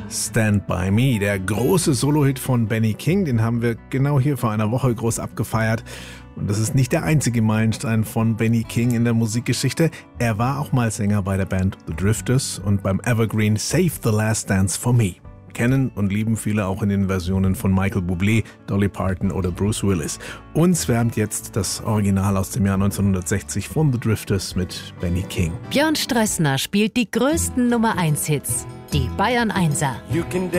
Stand By Me, der große Solo-Hit von Benny King, den haben wir genau hier vor einer Woche groß abgefeiert. Und das ist nicht der einzige Meilenstein von Benny King in der Musikgeschichte. Er war auch mal Sänger bei der Band The Drifters und beim Evergreen Save the Last Dance for Me. Kennen und lieben viele auch in den Versionen von Michael Bublé, Dolly Parton oder Bruce Willis. Uns wärmt jetzt das Original aus dem Jahr 1960 von The Drifters mit Benny King. Björn Strössner spielt die größten Nummer-1-Hits, die Bayern 1er.